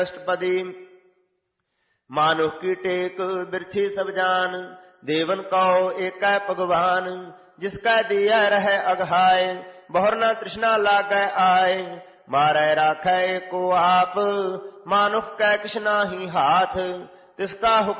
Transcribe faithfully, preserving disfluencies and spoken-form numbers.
अष्टपदी मानुष की टेक बिरछी सब जान, देवन कहो एक भगवान, जिसका दिया रहे अघाय, बहुर न तृष्णा लागै आय, मारै राखै को आप, मानुष कै किछ नाहि हाथ, तिसका